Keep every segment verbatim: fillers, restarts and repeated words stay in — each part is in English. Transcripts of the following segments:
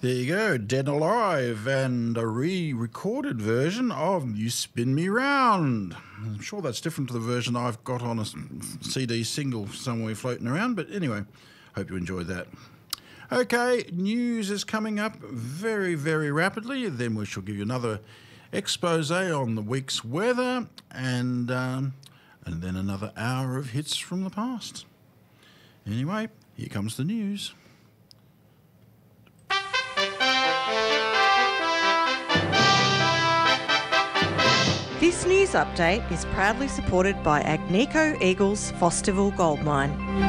There you go, Dead and Alive, and a re-recorded version of You Spin Me Round. I'm sure that's different to the version I've got on a C D single somewhere floating around, but anyway, hope you enjoyed that. Okay, news is coming up very, very rapidly. Then we shall give you another expose on the week's weather, and um, and then another hour of hits from the past. Anyway, here comes the news. This news update is proudly supported by Agnico Eagle's Fosterville Gold Mine.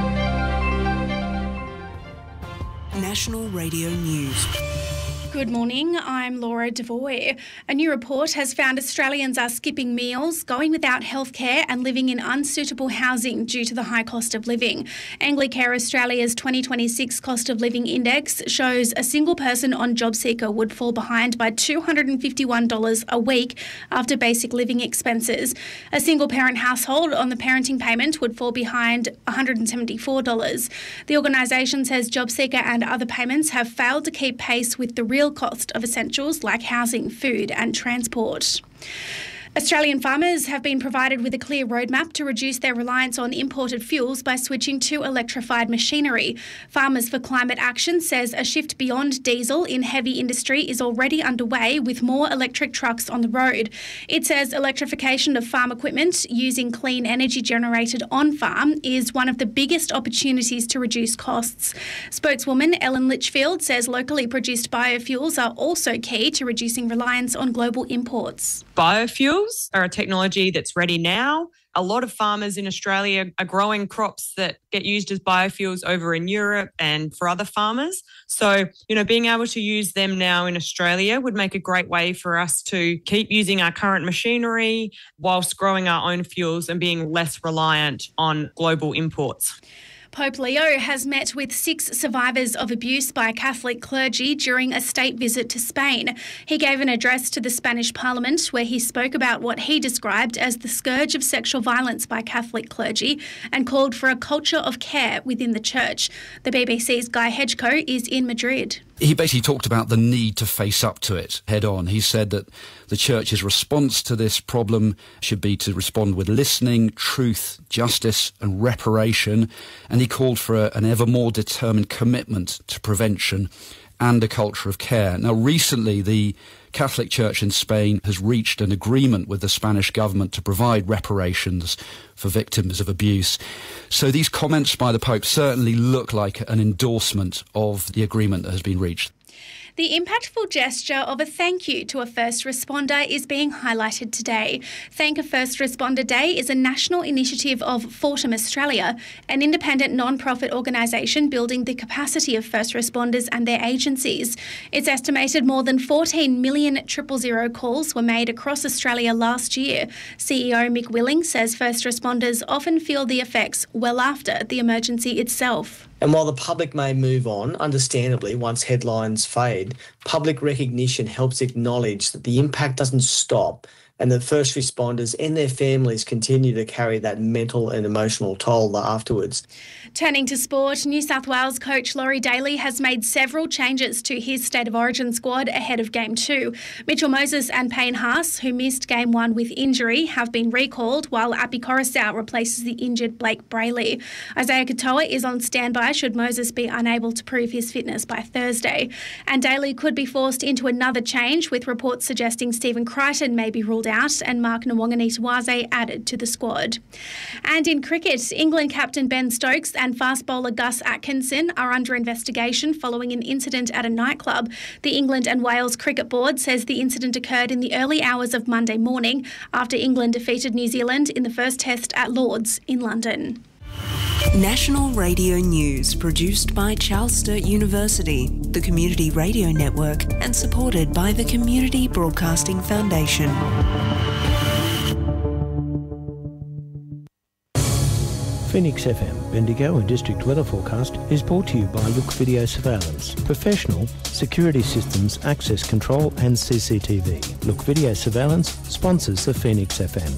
National Radio News. Good morning, I'm Laura Devoy. A new report has found Australians are skipping meals, going without healthcare and living in unsuitable housing due to the high cost of living. Anglicare Australia's twenty twenty-six Cost of Living Index shows a single person on JobSeeker would fall behind by two hundred fifty-one dollars a week after basic living expenses. A single parent household on the parenting payment would fall behind one hundred seventy-four dollars. The organisation says JobSeeker and other payments have failed to keep pace with the real cost of essentials like housing, food and transport. Australian farmers have been provided with a clear roadmap to reduce their reliance on imported fuels by switching to electrified machinery. Farmers for Climate Action says a shift beyond diesel in heavy industry is already underway with more electric trucks on the road. It says electrification of farm equipment using clean energy generated on farm is one of the biggest opportunities to reduce costs. Spokeswoman Ellen Litchfield says locally produced biofuels are also key to reducing reliance on global imports. Biofuels are a technology that's ready now. A lot of farmers in Australia are growing crops that get used as biofuels over in Europe and for other farmers. So, you know, being able to use them now in Australia would make a great way for us to keep using our current machinery whilst growing our own fuels and being less reliant on global imports. Pope Leo has met with six survivors of abuse by Catholic clergy during a state visit to Spain. He gave an address to the Spanish Parliament where he spoke about what he described as the scourge of sexual violence by Catholic clergy and called for a culture of care within the church. The B B C's Guy Hedgecoe is in Madrid. He basically talked about the need to face up to it head on. He said that the church's response to this problem should be to respond with listening, truth, justice and reparation. And he called for a, an ever more determined commitment to prevention and a culture of care. Now, recently, the Catholic Church in Spain has reached an agreement with the Spanish government to provide reparations for victims of abuse. So these comments by the Pope certainly look like an endorsement of the agreement that has been reached. The impactful gesture of a thank you to a first responder is being highlighted today. Thank a First Responder Day is a national initiative of Fortum Australia, an independent non-profit organisation building the capacity of first responders and their agencies. It's estimated more than fourteen million triple zero calls were made across Australia last year. C E O Mick Willing says first responders often feel the effects well after the emergency itself. And while the public may move on, understandably, once headlines fade, public recognition helps acknowledge that the impact doesn't stop and that first responders and their families continue to carry that mental and emotional toll afterwards. Turning to sport, New South Wales coach Laurie Daly has made several changes to his State of Origin squad ahead of Game two. Mitchell Moses and Payne Haas, who missed Game one with injury, have been recalled, while Api Coruscant replaces the injured Blake Brayley. Isaiah Katoa is on standby should Moses be unable to prove his fitness by Thursday. And Daly could be forced into another change, with reports suggesting Stephen Crichton may be ruled out and Mark Nwangani-Tawaze added to the squad. And in cricket, England captain Ben Stokes and fast bowler Gus Atkinson are under investigation following an incident at a nightclub. The England and Wales Cricket Board says the incident occurred in the early hours of Monday morning after England defeated New Zealand in the first test at Lord's in London. National Radio News, produced by Charles Sturt University, the Community Radio Network, and supported by the Community Broadcasting Foundation. Phoenix F M, Bendigo and District Weather Forecast is brought to you by Look Video Surveillance. Professional, security systems, access control and C C T V. Look Video Surveillance sponsors the Phoenix F M.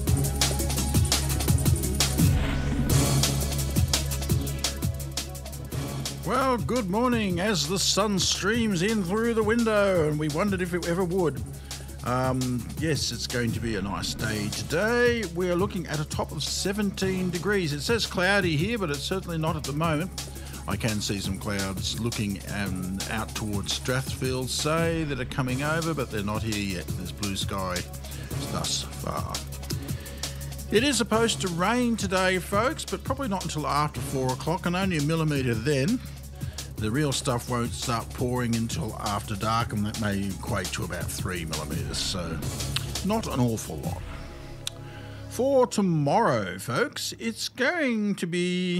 Well, Well, good morning as the sun streams in through the window, and we wondered if it ever would. Um, yes, it's going to be a nice day today. We're looking at a top of seventeen degrees. It says cloudy here, but it's certainly not at the moment. I can see some clouds looking um, out towards Strathfield, say, that are coming over, but they're not here yet. There's blue sky thus far. It is supposed to rain today, folks, but probably not until after four o'clock, and only a millimetre then. The real stuff won't start pouring until after dark, and that may equate to about three millimetres, so not an awful lot. For tomorrow, folks, it's going to be,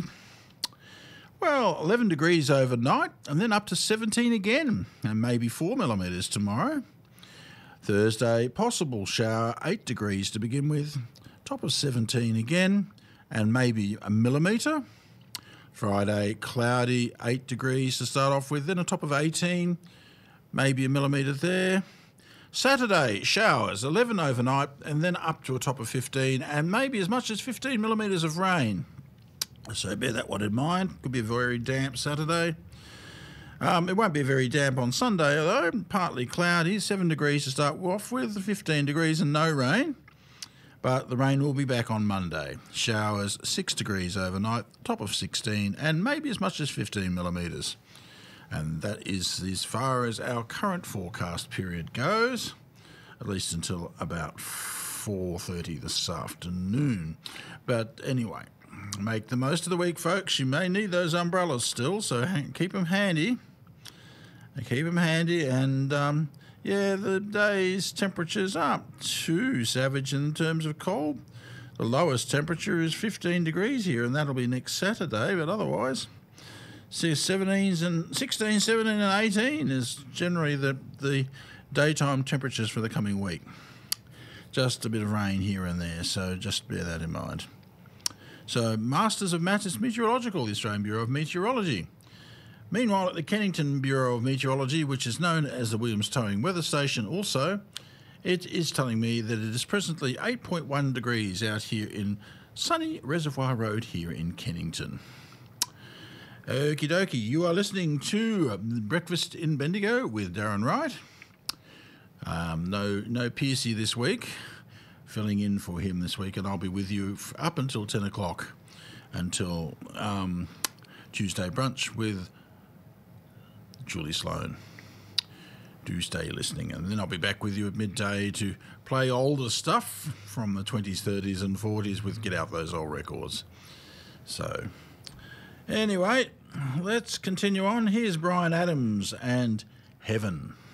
well, eleven degrees overnight, and then up to seventeen again, and maybe four millimetres tomorrow. Thursday, possible shower, eight degrees to begin with, top of seventeen again, and maybe a millimetre. Friday, cloudy, eight degrees to start off with, then a top of eighteen, maybe a millimetre there. Saturday, showers, eleven overnight, and then up to a top of fifteen, and maybe as much as fifteen millimetres of rain. So bear that one in mind. Could be a very damp Saturday. Um, it won't be very damp on Sunday, though. Partly cloudy, seven degrees to start off with, fifteen degrees and no rain. But the rain will be back on Monday. Showers, six degrees overnight, top of sixteen, and maybe as much as fifteen millimetres. And that is as far as our current forecast period goes, at least until about four thirty this afternoon. But anyway, make the most of the week, folks. You may need those umbrellas still, so keep them handy. Keep them handy, and um, yeah, the day's temperatures aren't too savage in terms of cold. The lowest temperature is fifteen degrees here, and that'll be next Saturday, but otherwise, see, seventeens and sixteen, seventeen, and eighteen is generally the the daytime temperatures for the coming week. Just a bit of rain here and there, so just bear that in mind. So, Masters of Matters Meteorological, the Australian Bureau of Meteorology. Meanwhile, at the Kennington Bureau of Meteorology, which is known as the Williams Towing Weather Station also, it is telling me that it is presently eight point one degrees out here in sunny Reservoir Road here in Kennington. Okie dokie, you are listening to Breakfast in Bendigo with Darren Wright. Um, no, no Piercy this week, filling in for him this week, and I'll be with you up until ten o'clock, until um, Tuesday brunch with Julie Sloan. Do stay listening, and then I'll be back with you at midday to play older stuff from the twenties, thirties and forties with Get Out Those Old Records. So, anyway, let's continue on. Here's Bryan Adams and Heaven.